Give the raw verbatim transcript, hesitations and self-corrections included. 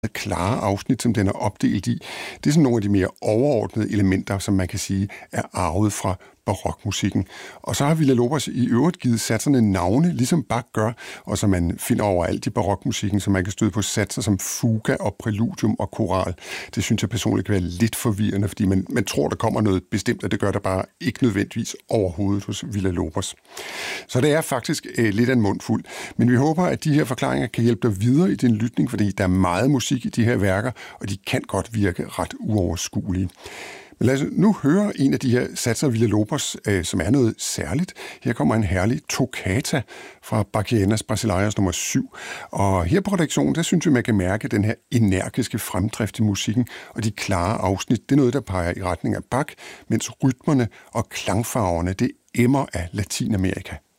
klare afsnit, som den er opdelt i. Det er sådan nogle af de mere overordnede elementer, som man kan sige er arvet fra barokmusikken. Og så har Villa-Lobos i øvrigt givet satserne navne, ligesom Bach gør, og som man finder overalt i barokmusikken, så man kan støde på satser som fuga og præludium og koral. Det synes jeg personligt kan være lidt forvirrende, fordi man, man tror, der kommer noget bestemt, og det gør der bare ikke nødvendigvis overhovedet hos Villa-Lobos. Så det er faktisk øh, lidt af en mundfuld. Men vi håber, at de her forklaringer kan hjælpe dig videre i din lytning, fordi der er meget musik i de her værker, og de kan godt virke ret uoverskuelige. Men lad os nu høre en af de her satser af Villa-Lobos, øh, som er noget særligt. Her kommer en herlig toccata fra Bachianas Brasileiras nummer syv. Og her på redaktionen, der synes vi, man kan mærke den her energiske fremdrift i musikken, og de klare afsnit. Det er noget, der peger i retning af Bach, mens rytmerne og klangfarverne, det emmer af Latinamerika.